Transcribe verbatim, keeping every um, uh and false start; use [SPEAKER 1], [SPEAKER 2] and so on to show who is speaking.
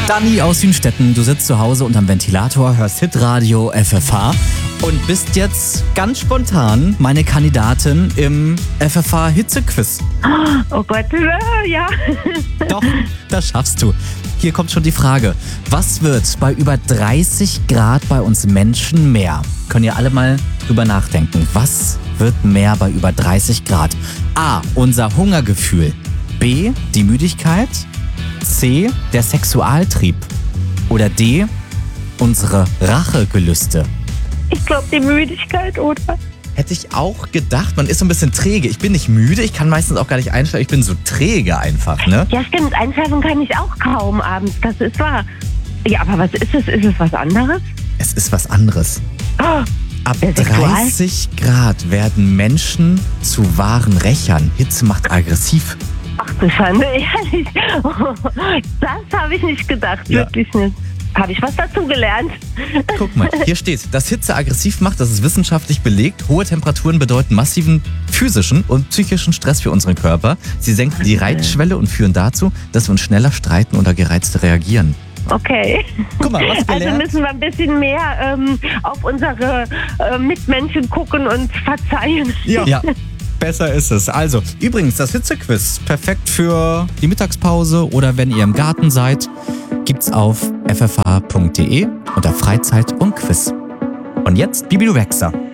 [SPEAKER 1] Dani aus Hünstetten, du sitzt zu Hause unterm Ventilator, hörst Hitradio F F H und bist jetzt ganz spontan meine Kandidatin im F F H Hitzequiz.
[SPEAKER 2] Oh Gott, äh, ja.
[SPEAKER 1] Doch, das schaffst du. Hier kommt schon die Frage. Was wird bei über dreißig Grad bei uns Menschen mehr? Können ihr alle mal drüber nachdenken. Was wird mehr bei über dreißig Grad? A. Unser Hungergefühl. B. Die Müdigkeit. C. Der Sexualtrieb. Oder D. Unsere Rachegelüste.
[SPEAKER 2] Ich glaube, die Müdigkeit, oder?
[SPEAKER 1] Hätte ich auch gedacht, man ist so ein bisschen träge. Ich bin nicht müde, ich kann meistens auch gar nicht einschlafen. Ich bin so träge einfach, ne?
[SPEAKER 2] Ja, stimmt. Einschlafen kann ich auch kaum abends. Das ist wahr. Ja, aber was ist es? Ist es was anderes?
[SPEAKER 1] Es ist was anderes.
[SPEAKER 2] Oh,
[SPEAKER 1] Ab
[SPEAKER 2] der Sexual-
[SPEAKER 1] dreißig Grad werden Menschen zu wahren Rächern. Hitze macht aggressiv.
[SPEAKER 2] Ach du Schande, ehrlich. Das habe ich nicht gedacht.
[SPEAKER 1] Ja.
[SPEAKER 2] Wirklich nicht. Habe ich was dazu gelernt?
[SPEAKER 1] Guck mal, hier steht, dass Hitze aggressiv macht, das ist wissenschaftlich belegt. Hohe Temperaturen bedeuten massiven physischen und psychischen Stress für unseren Körper. Sie senken die Reizschwelle und führen dazu, dass wir uns schneller streiten oder gereizt reagieren.
[SPEAKER 2] Okay.
[SPEAKER 1] Guck mal, was
[SPEAKER 2] Also
[SPEAKER 1] gelernt?
[SPEAKER 2] müssen wir ein bisschen mehr ähm, auf unsere äh, Mitmenschen gucken und verzeihen.
[SPEAKER 1] Ja. Besser ist es. Also, übrigens, das Hitzequiz, perfekt für die Mittagspause oder wenn ihr im Garten seid, gibt's auf f f h punkt d e unter Freizeit und Quiz. Und jetzt Bibi Rexer.